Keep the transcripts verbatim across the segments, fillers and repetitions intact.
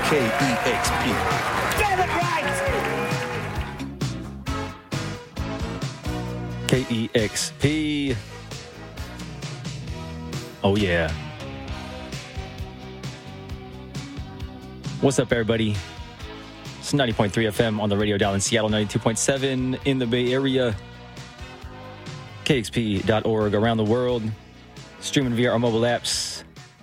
K E X P. Get it right! K E X P. Oh, yeah. What's up, everybody? It's ninety point three F M on the radio dial in Seattle, ninety-two point seven in the Bay Area, K X P dot org around the world, streaming via our mobile apps.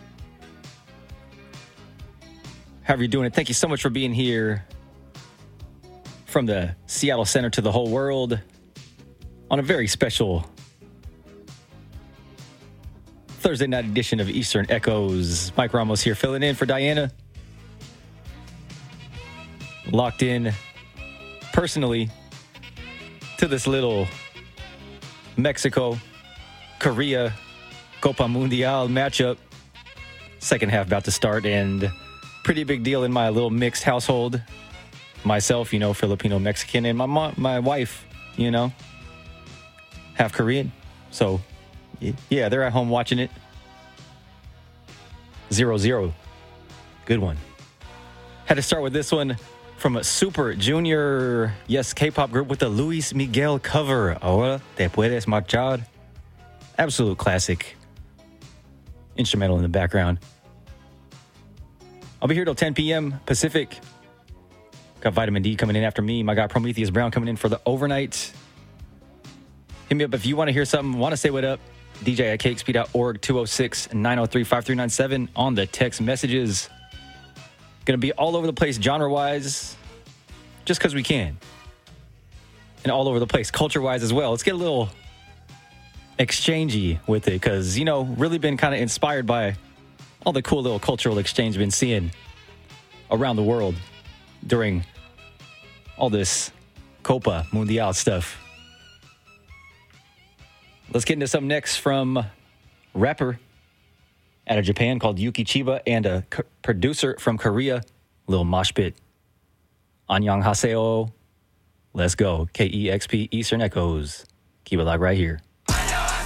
However you're doing it, thank you so much for being here from the Seattle Center to the whole world on a very special Thursday night edition of Eastern Echoes. Mike Ramos here filling in for Diana. Locked in personally to this little Mexico, Korea, Copa Mundial matchup. Second half about to start, and pretty big deal in my little mixed household. Myself, you know, Filipino Mexican, and my mom, my wife, you know, half Korean. So, yeah, they're at home watching it. Zero zero. Good one. Had to start with this one from a Super Junior, yes, K-pop group with the Luis Miguel cover. Ahora te puedes marchar. Absolute classic. Instrumental in the background. I'll be here till ten p.m. Pacific. Got Vitamin D coming in after me. My guy Prometheus Brown coming in for the overnight. Hit me up if you want to hear something, want to say what up. D J at K X P dot org, two oh six, nine oh three, five three nine seven on the text messages. Going to be all over the place genre-wise, just because we can. And all over the place culture-wise as well. Let's get a little exchangey with it, because, you know, really been kind of inspired by all the cool little cultural exchange we've been seeing around the world during all this Copa Mundial stuff. Let's get into something next from rapper out of Japan called Yuki Chiba and a c- producer from Korea, Lil Moshpit. Annyeonghaseyo. Let's go. K E X P Eastern Echoes. Keep it live right here.